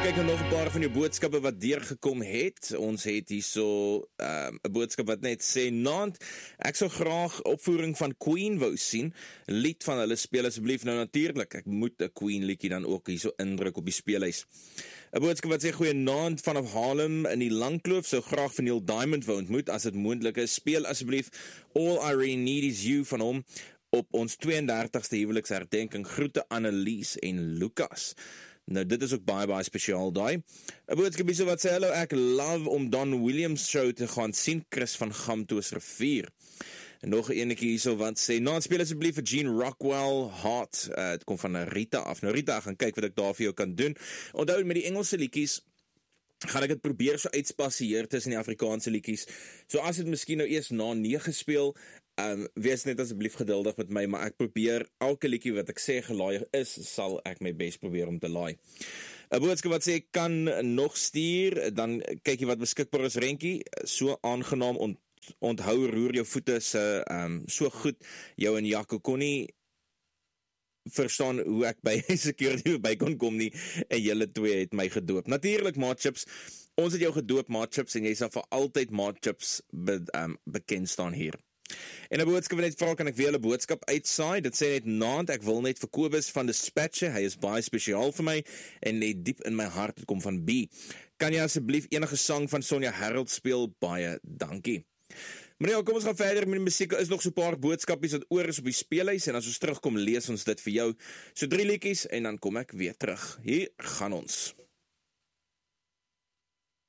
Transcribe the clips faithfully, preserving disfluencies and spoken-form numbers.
Kyk nou nog 'n paar van jou boodskappe wat deurgekom het. Ons het hierso 'n um, boodskap wat net sê: "Naand, ek sou graag opvoering van Queen wou sien. Lied van hulle speel asseblief." Nou natuurlik, ek moet 'n Queen liedjie dan ook hierso indruk op die speelhuis. 'n Boodskap wat sê: "Goeienaand vanaf Haarlem in die Langkloof, sou graag vir Neil Diamond wou ontmoet as dit moontlik is. Speel asseblief All I Really Need Is You van hom op ons twee en dertigste huweliksherdenking. Groete Annelies en Lucas." Nou, dit is ook baie, baie spesiaal daai. 'n Boodskap hierso wat sê: "Hallo, ek love om Don Williams show te gaan sien, Chris van Gamtoosrivier." En nog 'n enetjie hierso wat sê: "Nou, speel asseblief vir Gene Rockwell, Heart." Uh, dit kom van Rita af. Nou Rita, ek gaan kyk wat ek daar vir jou kan doen. Onthou, met die Engelse liedjies gaan ek dit probeer so uitspasieer tussen die Afrikaanse liedjies. So as dit miskien nou eers na nege speel, Um, wees net asseblief geduldig met my, maar ek probeer elke liedjie wat ek sê gelaai is, sal ek my best probeer om te laai. 'n Boodskap wat sê: "Kan nog stuur, dan kyk jy wat beskikbaar is, Renkie. So aangenaam, ont, onthou roer jou voete se um, so goed. Jou en Jaco kon nie verstaan hoe ek by security by kon kom nie, en julle twee het my gedoop." Natuurlik, Maatchips, ons het jou gedoop, Maatchips, en jy sal vir altyd Maatchips be, um, bekend staan hier. En 'n boodskap net vra, kan ek weer 'n boodskap uitsaai? Dit sê net: "Naand, ek wil net vir Kobus van Dispatcher, hy is baie spesiaal vir my en net diep in my hart, het kom van B. Kan jy asseblief enige sang van Sonja Harold speel? Baie dankie." Maar ja, kom ons gaan verder met die musiek. Is nog so 'n paar boodskapies wat oor is op die speelhuis, en as ons terugkom, lees ons dit vir jou. So drie liedjies en dan kom ek weer terug. Hier gaan ons.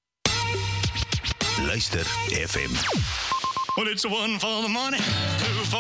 Luister F M. Well, it's one for the money, two for